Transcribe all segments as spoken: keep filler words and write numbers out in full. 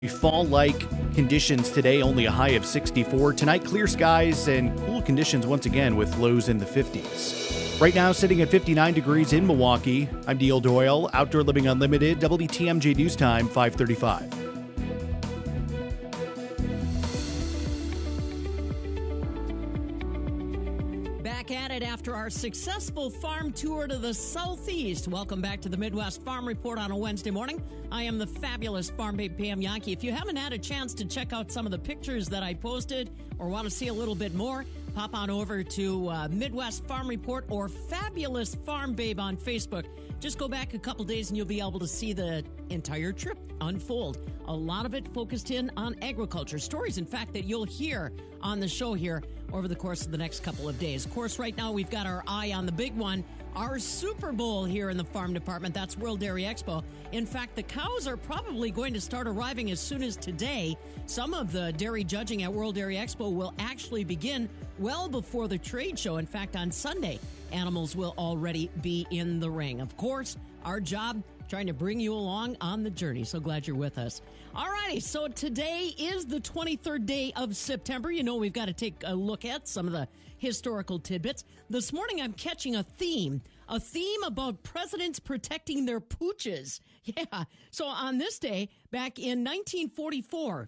Fall-like conditions today, only a high of sixty-four. Tonight, clear skies and cool conditions once again with lows in the fifties. Right now, sitting at fifty-nine degrees in Milwaukee. I'm Neil Doyle, Outdoor Living Unlimited, W T M J News Time, five thirty-five. Back at it after our successful farm tour to the southeast. Welcome back to the Midwest Farm Report on a Wednesday morning. I am the fabulous Farm Babe Pam Yankee. If you haven't had a chance to check out some of the pictures that I posted or want to see a little bit more, pop on over to uh, Midwest Farm Report or Fabulous Farm Babe on Facebook. Just go back a couple days and you'll be able to see the entire trip unfold. A lot of it focused in on agriculture. Stories, in fact, that you'll hear on the show here over the course of the next couple of days. Of course, right now we've got our eye on the big one, our Super Bowl here in the farm department. That's World Dairy Expo. In fact, the cows are probably going to start arriving as soon as today. Some of the dairy judging at World Dairy Expo will actually begin well before the trade show. In fact, on Sunday, animals will already be in the ring. Of course, our job trying to bring you along on the journey. So glad you're with us. All righty, so today is the twenty-third day of September. You know, we've got to take a look at some of the historical tidbits. This morning, I'm catching a theme, a theme about presidents protecting their pooches. Yeah, so on this day, back in nineteen forty-four,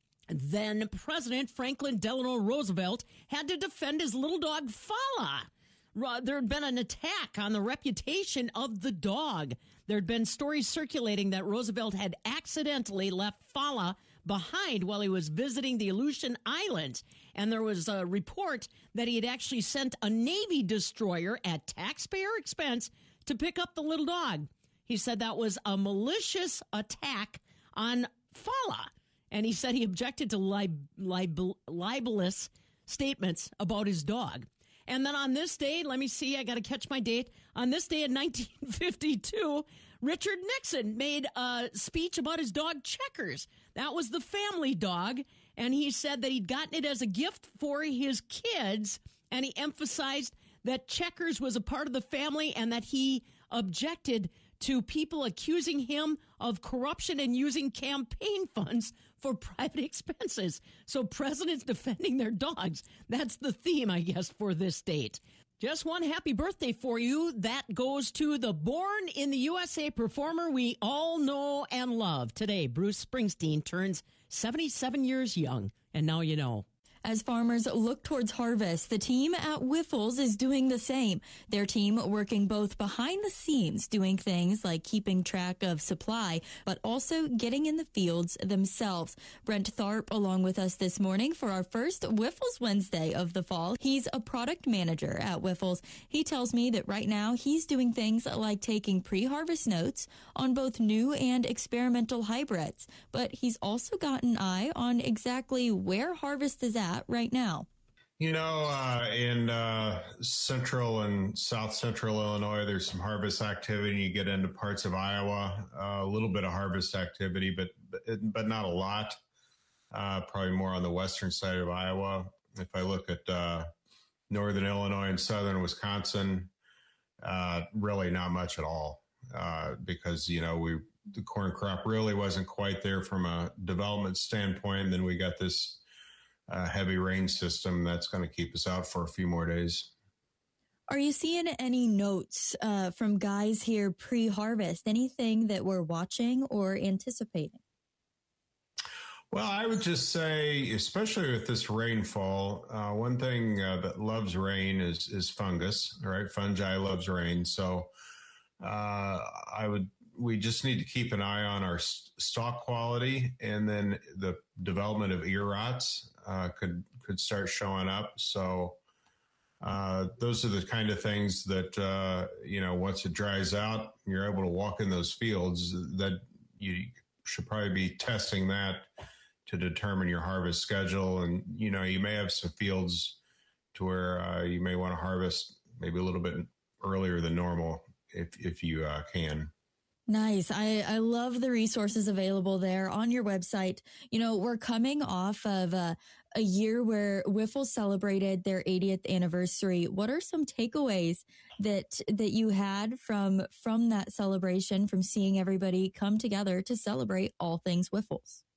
then President Franklin Delano Roosevelt had to defend his little dog, Fala. There had been an attack on the reputation of the dog. There had been stories circulating that Roosevelt had accidentally left Fala behind while he was visiting the Aleutian Islands. And there was a report that he had actually sent a Navy destroyer at taxpayer expense to pick up the little dog. He said that was a malicious attack on Fala. And he said he objected to lib- libel- libelous statements about his dog. And then on this day, let me see, I got to catch my date. On this day in nineteen fifty-two, Richard Nixon made a speech about his dog Checkers. That was the family dog. And he said that he'd gotten it as a gift for his kids. And he emphasized that Checkers was a part of the family and that he objected to people accusing him of corruption and using campaign funds for private expenses. So presidents defending their dogs. That's the theme, I guess, for this date. Just one happy birthday for you. That goes to the Born in the U S A performer we all know and love. Today, Bruce Springsteen turns seventy-seven years young. And now you know. As farmers look towards harvest, the team at Wyffels is doing the same. Their team working both behind the scenes, doing things like keeping track of supply, but also getting in the fields themselves. Brent Tharp along with us this morning for our first Wyffels Wednesday of the fall. He's a product manager at Wyffels. He tells me that right now he's doing things like taking pre-harvest notes on both new and experimental hybrids, but he's also got an eye on exactly where harvest is at right now. You know, uh, in uh, central and south central Illinois, there's some harvest activity. You get into parts of Iowa, uh, a little bit of harvest activity, but but, but not a lot. Uh, probably more on the western side of Iowa. If I look at uh, northern Illinois and southern Wisconsin, uh, really not much at all, uh, because you know we the corn crop really wasn't quite there from a development standpoint. And then we got this Uh, heavy rain system that's going to keep us out for a few more days. Are you seeing any notes uh, from guys here pre-harvest? Anything that we're watching or anticipating? Well, I would just say, especially with this rainfall, uh, one thing uh, that loves rain is is fungus, right? Fungi loves rain. So uh, I would we just need to keep an eye on our stalk quality, and then the development of ear rots uh, could could start showing up. So uh, those are the kind of things that uh, you know once it dries out, you're able to walk in those fields. That you should probably be testing that to determine your harvest schedule, and you know you may have some fields to where uh, you may want to harvest maybe a little bit earlier than normal if if you uh, can. Nice. I, I love the resources available there on your website. You know, we're coming off of a, a year where Wyffels celebrated their eightieth anniversary. What are some takeaways that that you had from from that celebration, from seeing everybody come together to celebrate all things Wyffels?